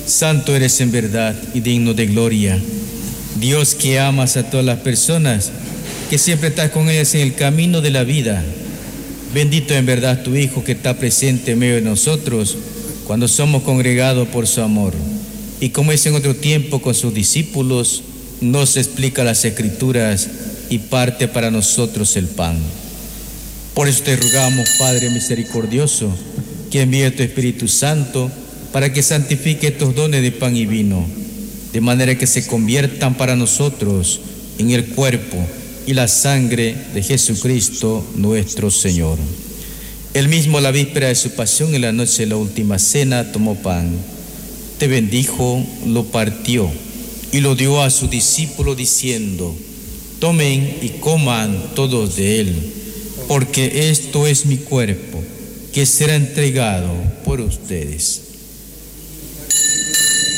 Santo eres en verdad y digno de gloria. Dios, que amas a todas las personas, que siempre estás con ellas en el camino de la vida. Bendito en verdad tu Hijo, que está presente en medio de nosotros cuando somos congregados por su amor. Y como es en otro tiempo con sus discípulos, nos explica las Escrituras y parte para nosotros el pan. Por eso te rogamos, Padre misericordioso, que envíe tu Espíritu Santo para que santifique estos dones de pan y vino, de manera que se conviertan para nosotros en el cuerpo y la sangre de Jesucristo nuestro Señor. Él mismo, a la víspera de su pasión, en la noche de la última cena, tomó pan, te bendijo, lo partió y lo dio a sus discípulos diciendo: tomen y coman todos de él, porque esto es mi cuerpo, que será entregado por ustedes.